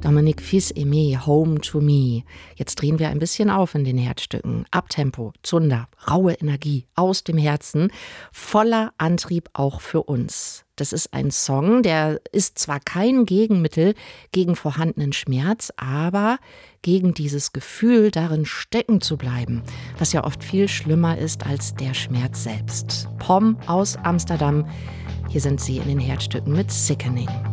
Dominique Fils-Aimé, Home to Me. Jetzt drehen wir ein bisschen auf in den Herzstücken. Abtempo, Zunder, raue Energie aus dem Herzen, voller Antrieb auch für uns. Das ist ein Song, der ist zwar kein Gegenmittel gegen vorhandenen Schmerz, aber gegen dieses Gefühl, darin stecken zu bleiben, was ja oft viel schlimmer ist als der Schmerz selbst. Pom aus Amsterdam, hier sind sie in den Herzstücken mit Sickening.